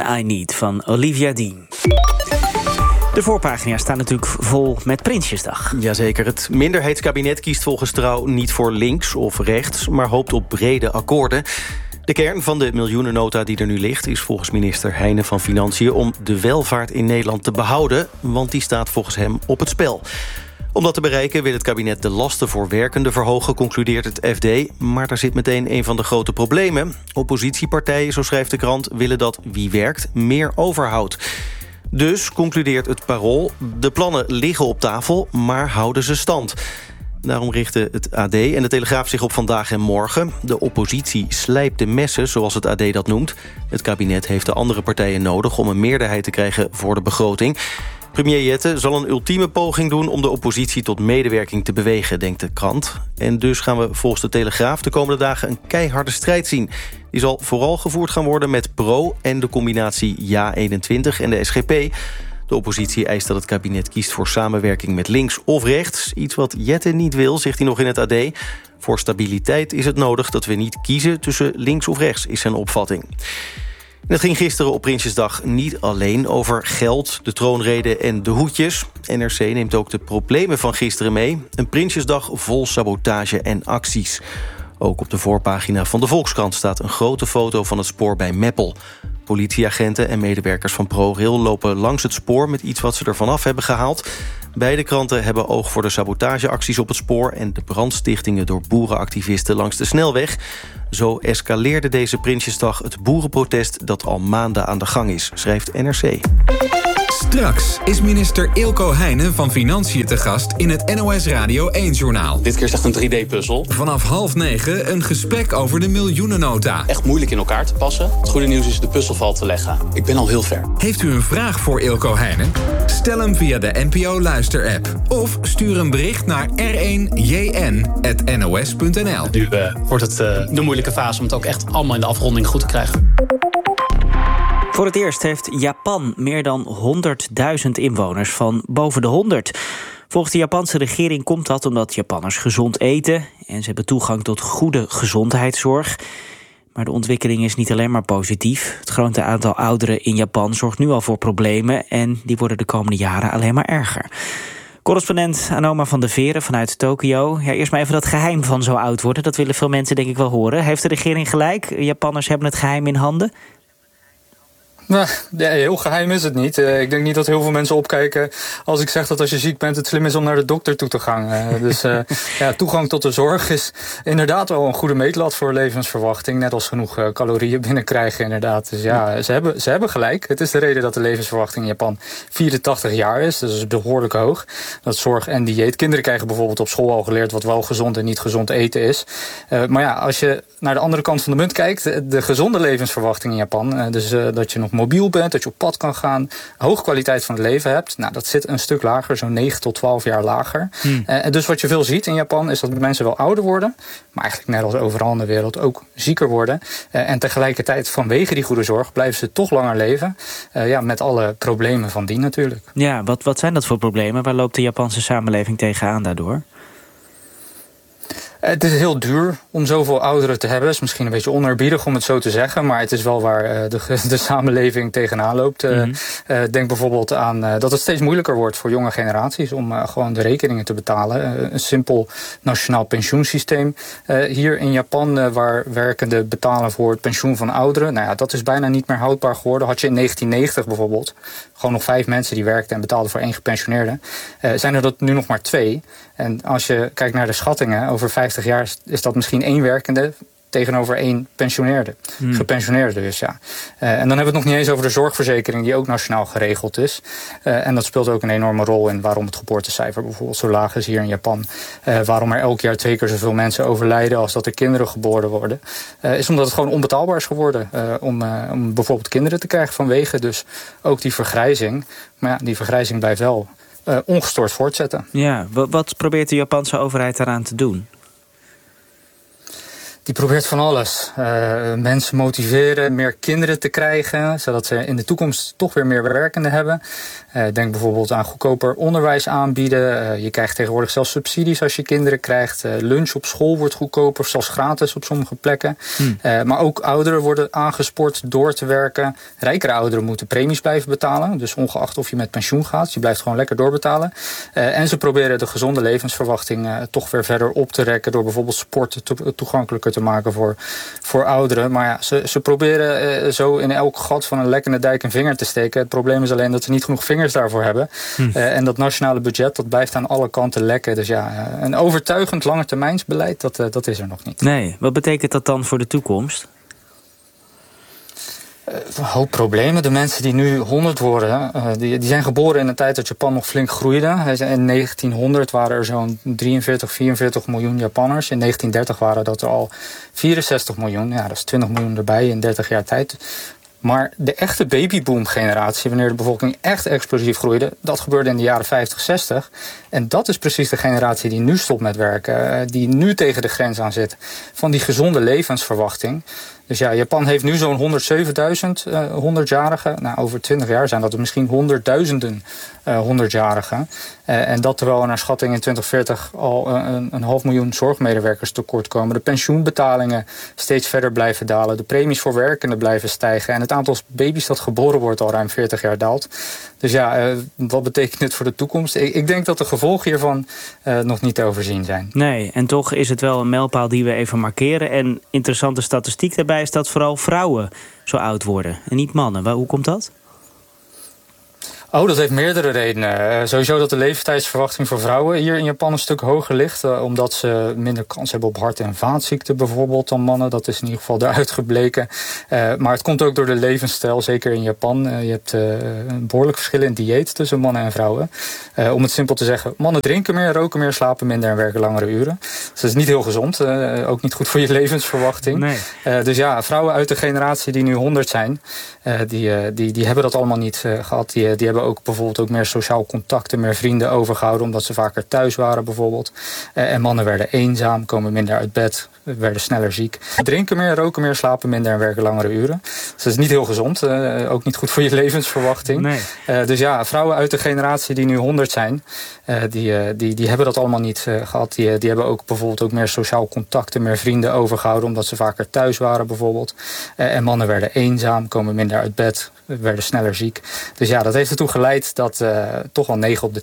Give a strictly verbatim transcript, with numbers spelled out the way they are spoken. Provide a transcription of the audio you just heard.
I Need van Olivia Dean. De voorpagina staat natuurlijk vol met Prinsjesdag. Jazeker, het minderheidskabinet kiest volgens Trouw niet voor links of rechts, maar hoopt op brede akkoorden. De kern van de miljoenennota die er nu ligt is volgens minister Heijnen van Financiën om de welvaart in Nederland te behouden, want die staat volgens hem op het spel. Om dat te bereiken wil het kabinet de lasten voor werkenden verhogen, concludeert het F D. Maar daar zit meteen een van de grote problemen. Oppositiepartijen, zo schrijft de krant, willen dat wie werkt meer overhoudt. Dus, concludeert het Parool, de plannen liggen op tafel, maar houden ze stand. Daarom richten het A D en de Telegraaf zich op vandaag en morgen. De oppositie slijpt de messen, zoals het A D dat noemt. Het kabinet heeft de andere partijen nodig om een meerderheid te krijgen voor de begroting. Premier Jette zal een ultieme poging doen om de oppositie tot medewerking te bewegen, denkt de krant. En dus gaan we volgens de Telegraaf de komende dagen een keiharde strijd zien. Die zal vooral gevoerd gaan worden met Pro en de combinatie Ja eenentwintig en de S G P. De oppositie eist dat het kabinet kiest voor samenwerking met links of rechts. Iets wat Jette niet wil, zegt hij nog in het A D. Voor stabiliteit is het nodig dat we niet kiezen tussen links of rechts, is zijn opvatting. Het ging gisteren op Prinsjesdag niet alleen over geld, de troonrede en de hoedjes. N R C neemt ook de problemen van gisteren mee. Een Prinsjesdag vol sabotage en acties. Ook op de voorpagina van de Volkskrant staat een grote foto van het spoor bij Meppel. Politieagenten en medewerkers van ProRail lopen langs het spoor met iets wat ze ervan af hebben gehaald. Beide kranten hebben oog voor de sabotageacties op het spoor en de brandstichtingen door boerenactivisten langs de snelweg. Zo escaleerde deze Prinsjesdag het boerenprotest dat al maanden aan de gang is, schrijft N R C. Straks is minister Eelco Heijnen van Financiën te gast in het N O S Radio één-journaal. Dit keer is echt een drie D-puzzel. Vanaf half negen een gesprek over de miljoenennota. Echt moeilijk in elkaar te passen. Het goede nieuws is de puzzel valt te leggen. Ik ben al heel ver. Heeft u een vraag voor Eelco Heijnen? Stel hem via de N P O Luister-app. Of stuur een bericht naar r één j n punt n o s punt n l. Nu uh, wordt het uh, de moeilijke fase om het ook echt allemaal in de afronding goed te krijgen. Voor het eerst heeft Japan meer dan honderdduizend inwoners van boven de honderd. Volgens de Japanse regering komt dat omdat Japanners gezond eten en ze hebben toegang tot goede gezondheidszorg. Maar de ontwikkeling is niet alleen maar positief. Het grote aantal ouderen in Japan zorgt nu al voor problemen en die worden de komende jaren alleen maar erger. Correspondent Anoma van der Veren vanuit Tokio. Ja, eerst maar even dat geheim van zo oud worden. Dat willen veel mensen denk ik wel horen. Heeft de regering gelijk? Japanners hebben het geheim in handen? Nou, ja, heel geheim is het niet. Uh, ik denk niet dat heel veel mensen opkijken als ik zeg dat als je ziek bent het slim is om naar de dokter toe te gaan. Uh, dus uh, ja, toegang tot de zorg is inderdaad wel een goede meetlat voor levensverwachting. Net als genoeg uh, calorieën binnenkrijgen inderdaad. Dus ja, ze hebben, ze hebben gelijk. Het is de reden dat de levensverwachting in Japan vierentachtig jaar is. Dat is behoorlijk hoog. Dat zorg en dieet. Kinderen krijgen bijvoorbeeld op school al geleerd wat wel gezond en niet gezond eten is. Uh, maar ja, als je naar de andere kant van de munt kijkt, de, de gezonde levensverwachting in Japan, uh, dus uh, dat je nog mobiel bent, dat je op pad kan gaan, hoge kwaliteit van het leven hebt. Nou, dat zit een stuk lager, zo'n negen tot twaalf jaar lager. Hmm. En dus wat je veel ziet in Japan is dat mensen wel ouder worden, maar eigenlijk net als overal in de wereld ook zieker worden. En tegelijkertijd vanwege die goede zorg blijven ze toch langer leven. Uh, ja, met alle problemen van die natuurlijk. Ja, wat, wat zijn dat voor problemen? Waar loopt de Japanse samenleving tegenaan daardoor? Het is heel duur om zoveel ouderen te hebben. Het is misschien een beetje oneerbiedig om het zo te zeggen, maar het is wel waar uh, de, de samenleving tegenaan loopt. Uh, mm-hmm. uh, denk bijvoorbeeld aan uh, dat het steeds moeilijker wordt voor jonge generaties om uh, gewoon de rekeningen te betalen. Uh, een simpel nationaal pensioensysteem uh, hier in Japan, uh, waar werkenden betalen voor het pensioen van ouderen. Nou ja, dat is bijna niet meer houdbaar geworden. Had je in negentien negentig bijvoorbeeld gewoon nog vijf mensen die werkten en betaalden voor één gepensioneerde. Uh, zijn er dat nu nog maar twee. En als je kijkt naar de schattingen, over vijftig jaar is dat misschien één werkende tegenover één pensioneerde. Hmm. Gepensioneerde dus, ja. Uh, en dan hebben we het nog niet eens over de zorgverzekering die ook nationaal geregeld is. Uh, en dat speelt ook een enorme rol in waarom het geboortecijfer bijvoorbeeld zo laag is hier in Japan. Uh, waarom er elk jaar twee keer zoveel mensen overlijden als dat er kinderen geboren worden. Uh, is omdat het gewoon onbetaalbaar is geworden uh, om, uh, om bijvoorbeeld kinderen te krijgen vanwege dus ook die vergrijzing. Maar ja, die vergrijzing blijft wel uh, ongestoord voortzetten. Ja, wat, wat probeert de Japanse overheid daaraan te doen? Die probeert van alles. Uh, mensen motiveren meer kinderen te krijgen, zodat ze in de toekomst toch weer meer werkenden hebben. Uh, denk bijvoorbeeld aan goedkoper onderwijs aanbieden. Uh, je krijgt tegenwoordig zelfs subsidies als je kinderen krijgt. Uh, lunch op school wordt goedkoper, zelfs gratis op sommige plekken. Hmm. Uh, maar ook ouderen worden aangespoord door te werken. Rijkere ouderen moeten premies blijven betalen. Dus ongeacht of je met pensioen gaat, je blijft gewoon lekker doorbetalen. Uh, en ze proberen de gezonde levensverwachting uh, toch weer verder op te rekken door bijvoorbeeld sport to- toegankelijker te maken voor, voor ouderen. Maar ja, ze, ze proberen uh, zo in elk gat van een lekkende dijk een vinger te steken. Het probleem is alleen dat ze niet genoeg vingers daarvoor hebben. Hm. Uh, en dat nationale budget, dat blijft aan alle kanten lekken. Dus ja, uh, een overtuigend langetermijnsbeleid, dat, uh, dat is er nog niet. Nee, wat betekent dat dan voor de toekomst? Uh, een hoop problemen. De mensen die nu honderd worden, uh, die, die zijn geboren in een tijd dat Japan nog flink groeide. In negentienhonderd waren er zo'n drieënveertig, vierenveertig miljoen Japanners. In negentien dertig waren dat er al vierenzestig miljoen. Ja, dat is twintig miljoen erbij in dertig jaar tijd. Maar de echte babyboom-generatie, wanneer de bevolking echt explosief groeide, dat gebeurde in de jaren vijftig, zestig. En dat is precies de generatie die nu stopt met werken, die nu tegen de grens aan zit van die gezonde levensverwachting. Dus ja, Japan heeft nu zo'n honderdzevenduizend uh, honderdjarigen. Nou, over twintig jaar zijn dat er misschien honderdduizenden uh, honderdjarigen. Uh, en dat terwijl er naar schatting in twintig veertig al uh, een, een half miljoen zorgmedewerkers tekort komen. De pensioenbetalingen steeds verder blijven dalen. De premies voor werkenden blijven stijgen. En het aantal baby's dat geboren wordt al ruim veertig jaar daalt. Dus ja, uh, wat betekent dit voor de toekomst? Ik, ik denk dat de gevolgen hiervan uh, nog niet te overzien zijn. Nee, en toch is het wel een mijlpaal die we even markeren. En interessante statistiek daarbij is dat vooral vrouwen zo oud worden en niet mannen. Hoe komt dat? Oh, dat heeft meerdere redenen. Uh, sowieso dat de leeftijdsverwachting voor vrouwen hier in Japan een stuk hoger ligt. Uh, omdat ze minder kans hebben op hart- en vaatziekten bijvoorbeeld dan mannen. Dat is in ieder geval eruit gebleken. Uh, maar het komt ook door de levensstijl, zeker in Japan. Uh, je hebt uh, een behoorlijk verschil in dieet tussen mannen en vrouwen. Uh, om het simpel te zeggen, mannen drinken meer, roken meer, slapen minder en werken langere uren. Dus dat is niet heel gezond. Uh, ook niet goed voor je levensverwachting. Nee. Uh, dus ja, vrouwen uit de generatie die nu honderd zijn, uh, die, uh, die, die hebben dat allemaal niet uh, gehad. Die, die hebben ook bijvoorbeeld ook meer sociaal contacten, meer vrienden overgehouden, omdat ze vaker thuis waren bijvoorbeeld. Uh, en mannen werden eenzaam, komen minder uit bed, werden sneller ziek. Drinken meer, roken meer, slapen minder en werken langere uren. Dus dat is niet heel gezond. Uh, ook niet goed voor je levensverwachting. Nee. Uh, dus ja, vrouwen uit de generatie die nu honderd zijn, uh, die, uh, die, die hebben dat allemaal niet uh, gehad. Die, die hebben ook bijvoorbeeld ook meer sociaal contacten, meer vrienden overgehouden, omdat ze vaker thuis waren bijvoorbeeld. Uh, en mannen werden eenzaam, komen minder uit bed, werden sneller ziek. Dus ja, dat heeft ertoe geleid dat uh, toch wel negen op de